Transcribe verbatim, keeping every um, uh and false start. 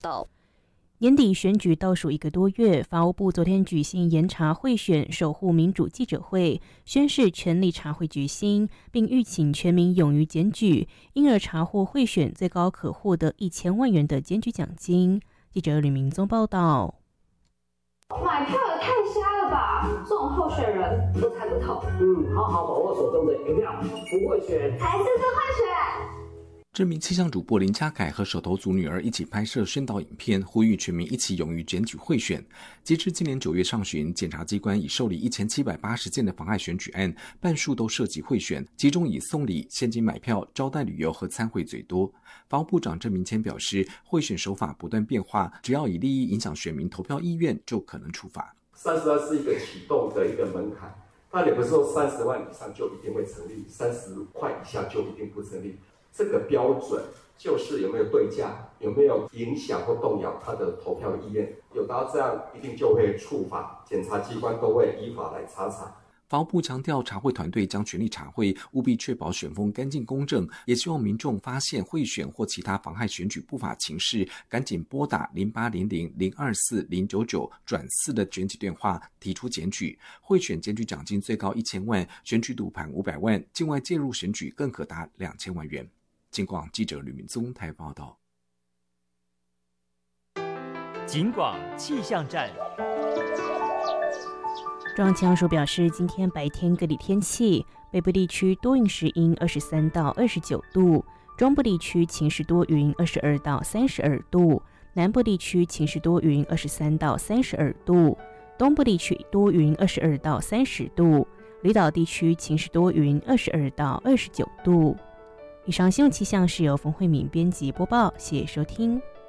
道。 年底选举倒数一个多月，法务部昨天举行严查贿选守护民主记者会，宣示全力查贿决心，并吁请全民勇于检举，因而查获贿选最高可获得一千万元的检举奖金。记者吕明宗报道。 买票也太瞎了吧！这种候选人我才不投。 嗯，好好把握手中的一票，不会选还是不会选。 知名气象主播林嘉凯和手头族女儿一起拍摄宣导影片，呼吁全民一起勇于检举贿选。截至今年九月上旬，检察机关已受理一千七百八十件的妨害选举案，半数都涉及贿选，其中以送礼、现金买票、招待旅游和参会最多。法务部长郑明谦表示，贿选手法不断变化，只要以利益影响选民投票意愿，就可能处罚。 三十万是一个启动的一个门槛，但也不是说三十万以上就一定会成立，三十块以下就一定不成立。这个标准就是有没有对价，有没有影响或动摇他的投票意愿，有达到这样一定就会处罚，检察机关都会依法来查查。 法务部强调，查贿团队将全力查贿，务必确保选风干净公正，也希望民众发现贿选或其他妨害选举不法情事，赶紧拨打零八零零零二四零九九转四的检举电话提出检举。贿选检举奖金最高一千万，选举赌盘五百万，境外介入选举更可达两千万元。警广记者吕明宗台报道。 警广气象站。 中央气象署表示，今天白天各地天气，北部地区多云时阴，二十三到二十九度；中部地区晴时多云，二十二到三十二度；南部地区晴时多云，二十三到三十二度；东部地区多云，二十二到三十度；离岛地区晴时多云，二十二到二十九度。以上新闻气象是由冯慧敏编辑播报，谢谢收听。